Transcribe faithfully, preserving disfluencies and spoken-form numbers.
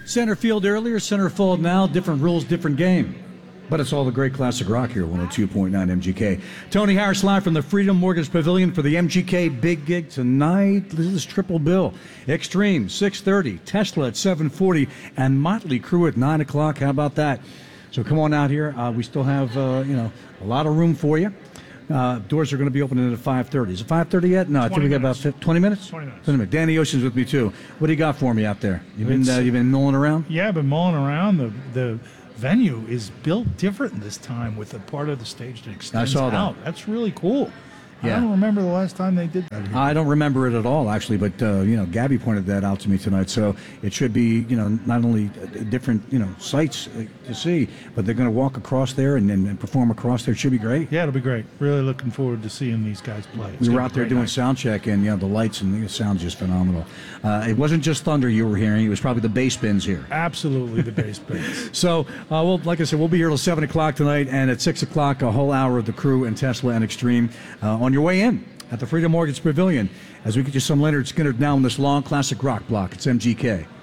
Center field earlier, center fold now, different rules, different game. But it's all the great classic rock here, one oh two point nine M G K. Tony Harris live from the Freedom Mortgage Pavilion for the M G K Big Gig tonight. This is Triple Bill. Extreme, six thirty. Tesla at seven forty. And Motley Crue at nine o'clock. How about that? So come on out here. Uh, we still have, uh, you know, a lot of room for you. Uh, doors are going to be opening at five thirty. Is it five thirty yet? No, I think we got about twenty minutes? twenty minutes. twenty minutes. Danny Ocean's with me, too. What do you got for me out there? You've been, uh, you've been mulling around? Yeah, I've been mulling around. The the venue is built different this time with a part of the stage that extends I saw that. out. That's really cool. Yeah. I don't remember the last time they did that here. I don't remember it at all, actually, but, uh, you know, Gabby pointed that out to me tonight. So it should be, you know, not only different, you know, sights to see, but they're going to walk across there and, and, and perform across there. It should be great. Yeah, it'll be great. Really looking forward to seeing these guys play. It's We were gonna out be there great doing night. sound check, and, you know, the lights and the sound's just phenomenal. Uh, it wasn't just thunder you were hearing. It was probably the bass bins here. Absolutely the bass bins. So, uh, well, like I said, we'll be here till seven o'clock tonight, and at six o'clock, a whole hour of the Crew and Tesla and Extreme uh, on your way in at the Freedom Mortgage Pavilion as we get you some Leonard Skinner now in this long classic rock block. It's M G K.